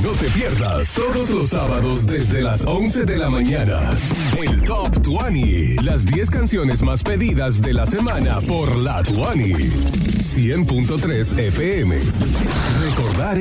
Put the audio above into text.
No te pierdas todos los sábados desde las 11 de la mañana. El Top 20, las 10 canciones más pedidas de la semana por la 20. 100.3 FM. Recordar